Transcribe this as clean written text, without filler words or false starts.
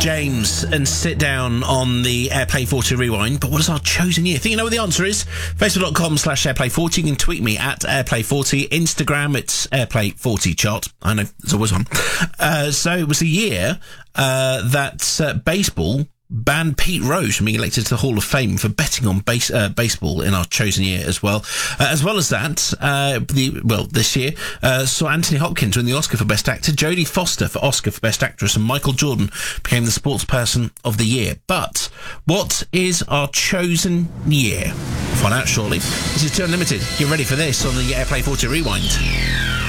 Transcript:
James and sit down on the Airplay 40 Rewind. But what is our chosen year? Think you know what the answer is? Facebook.com/Airplay40. You can tweet me at Airplay40. Instagram, it's Airplay40 chart. I know, there's always one. So it was a year that baseball banned Pete Rose from being elected to the Hall of Fame for betting on baseball in our chosen year as well. As well as that, this year, saw Anthony Hopkins win the Oscar for Best Actor, Jodie Foster for Oscar for Best Actress, and Michael Jordan became the Sports Person of the Year. But what is our chosen year? We'll find out shortly. This is 2 Unlimited. Get ready for this on the Airplay 40 Rewind.